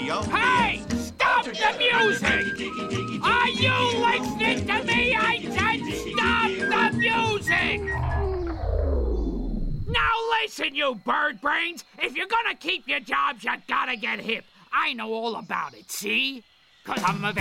radio. Hey! Stop the music! Are you listening to me? I said stop the music! Now listen, you bird brains. If you're gonna keep your jobs, you gotta get hip. I know all about it, see? 'Cause I'm a